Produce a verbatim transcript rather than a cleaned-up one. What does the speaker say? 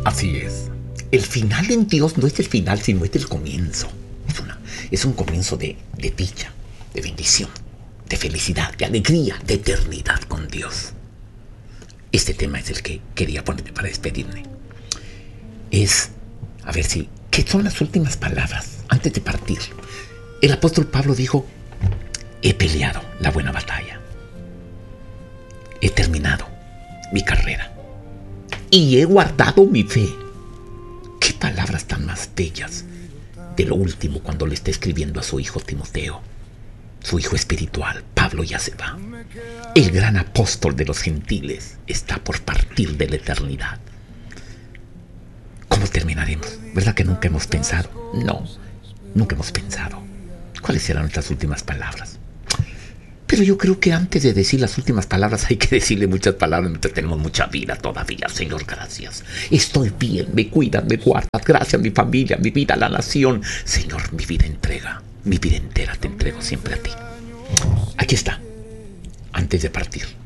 Así es. El final en Dios no es el final, sino es el comienzo. Es, una, es un comienzo de, de dicha, de bendición, de felicidad, de alegría, de eternidad con Dios. Este tema es el que quería ponerme para despedirme. Es, a ver si, ¿qué son las últimas palabras antes de partir? El apóstol Pablo dijo: he peleado la buena batalla, he terminado mi carrera y he guardado mi fe. Qué palabras tan más bellas de lo último cuando le está escribiendo a su hijo Timoteo, su hijo espiritual. Pablo ya se va. El gran apóstol de los gentiles está por partir de la eternidad. ¿Cómo terminaremos? ¿Verdad que nunca hemos pensado? No, nunca hemos pensado cuáles serán nuestras últimas palabras. Pero yo creo que antes de decir las últimas palabras hay que decirle muchas palabras mientras tenemos mucha vida todavía. Señor, gracias. Estoy bien, me cuidas, me guardas. Gracias a mi familia, mi vida, a la nación. Señor, mi vida entrega, mi vida entera te entrego siempre a ti. Aquí está, antes de partir.